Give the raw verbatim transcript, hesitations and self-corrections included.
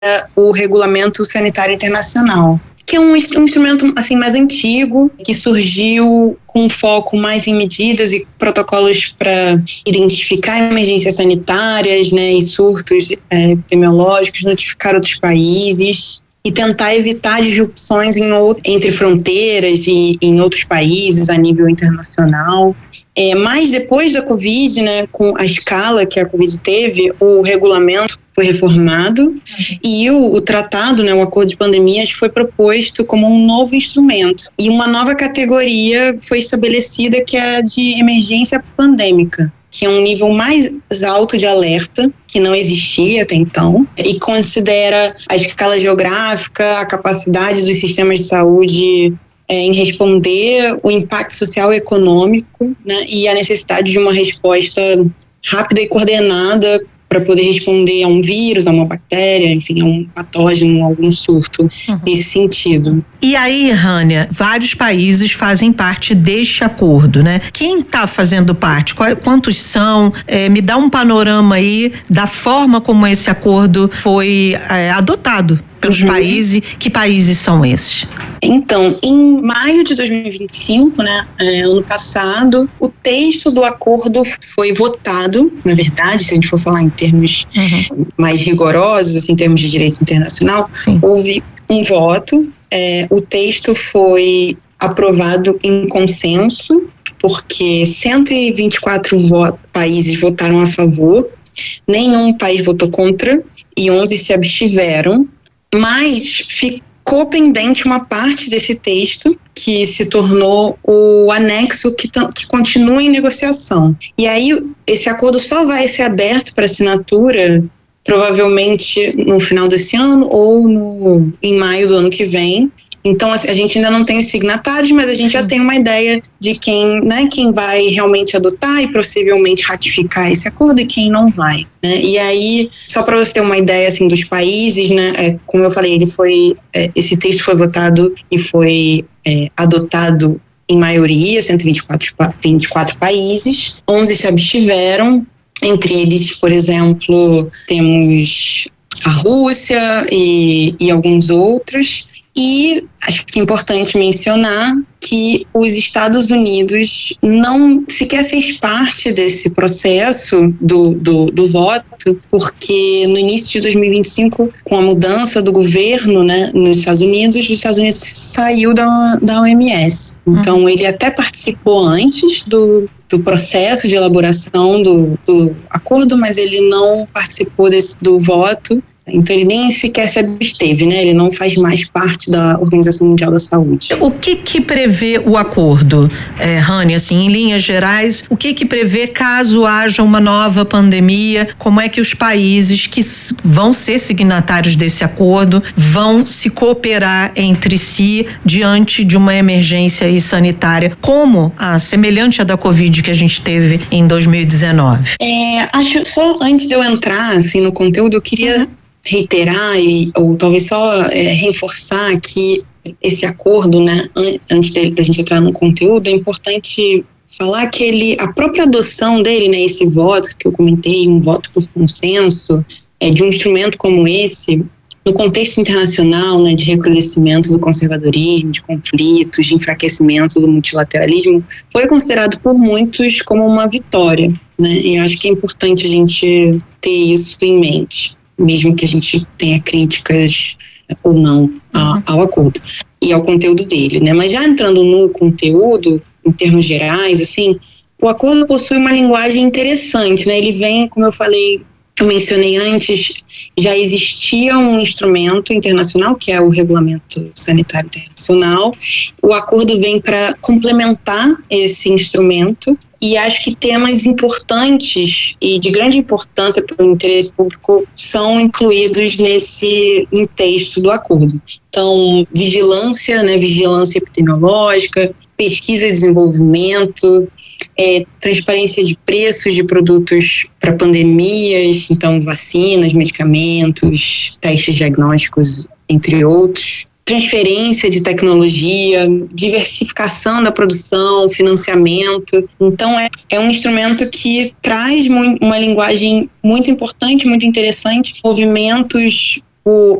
o Regulamento Sanitário Internacional, que é um, um instrumento assim, mais antigo, que surgiu com foco mais em medidas e protocolos para identificar emergências sanitárias, né, e surtos é, epidemiológicos, notificar outros países e tentar evitar disrupções em, entre fronteiras e em outros países a nível internacional. É, mas depois da Covid, né, com a escala que a Covid teve, o regulamento foi reformado uhum. e o, o tratado, né, o acordo de pandemias, foi proposto como um novo instrumento. E uma nova categoria foi estabelecida, que é a de emergência pandêmica, que é um nível mais alto de alerta, que não existia até então, e considera a escala geográfica, a capacidade dos sistemas de saúde é, em responder o impacto social e econômico, né, e a necessidade de uma resposta rápida e coordenada para poder responder a um vírus, a uma bactéria, enfim, a um patógeno, a algum surto, uhum. nesse sentido. E aí, Rânia, vários países fazem parte deste acordo, né? Quem está fazendo parte? Quantos são? É, me dá um panorama aí da forma como esse acordo foi é, adotado pelos uhum. países. Que países são esses? Então, em maio de dois mil e vinte e cinco, né, é, ano passado, o texto do acordo foi votado, na verdade, se a gente for falar em termos uhum. mais rigorosos, assim, em termos de direito internacional, Sim. houve um voto, é, o texto foi aprovado em consenso, porque cento e vinte e quatro vo- países votaram a favor, nenhum país votou contra e onze se abstiveram, mas ficou pendente uma parte desse texto que se tornou o anexo que, t- que continua em negociação. E aí esse acordo só vai ser aberto para assinatura provavelmente no final desse ano ou no, em maio do ano que vem. Então, assim, a gente ainda não tem os signatários, mas a gente Sim. já tem uma ideia de quem, né, quem vai realmente adotar e possivelmente ratificar esse acordo e quem não vai, né? E aí, só para você ter uma ideia, assim, dos países, né, é, como eu falei, ele foi, é, esse texto foi votado e foi é, adotado em maioria, cento e vinte e quatro, vinte e quatro países, onze se abstiveram. Entre eles, por exemplo, temos a Rússia e, e alguns outros. E acho que é importante mencionar que os Estados Unidos não sequer fez parte desse processo do, do, do voto, porque no início de dois mil e vinte e cinco, com a mudança do governo, né, nos Estados Unidos, os Estados Unidos saiu da, da O M S. Então, uhum. ele até participou antes do, do processo de elaboração do, do acordo, mas ele não participou desse, do voto. Então ele nem sequer se absteve, né? Ele não faz mais parte da Organização Mundial da Saúde. O que que prevê o acordo, é, Rani, assim, em linhas gerais, o que que prevê caso haja uma nova pandemia? Como é que os países que vão ser signatários desse acordo vão se cooperar entre si diante de uma emergência aí sanitária, como a semelhante à da Covid que a gente teve em dois mil e dezenove? É, acho só antes de eu entrar assim no conteúdo, eu queria uhum. reiterar e, ou talvez só é, reforçar que esse acordo, né, antes da gente entrar no conteúdo, é importante falar que ele, a própria adoção dele, né, esse voto que eu comentei, um voto por consenso, é, de um instrumento como esse, no contexto internacional, né, de recrudescimento do conservadorismo, de conflitos, de enfraquecimento do multilateralismo, foi considerado por muitos como uma vitória, né, e acho que é importante a gente ter isso em mente, mesmo que a gente tenha críticas ou não a, uhum. ao acordo e ao conteúdo dele, né? Mas já entrando no conteúdo, em termos gerais, assim, o acordo possui uma linguagem interessante, né? Ele vem, como eu falei, eu mencionei antes, já existia um instrumento internacional, que é o Regulamento Sanitário Internacional. O acordo vem para complementar esse instrumento. E acho que temas importantes e de grande importância para o interesse público são incluídos nesse no texto do acordo. Então, vigilância, né, vigilância epidemiológica, pesquisa e desenvolvimento, é, transparência de preços de produtos para pandemias, então vacinas, medicamentos, testes diagnósticos, entre outros. Transferência de tecnologia, diversificação da produção, financiamento. Então, é, é um instrumento que traz muito, uma linguagem muito importante, muito interessante, movimentos o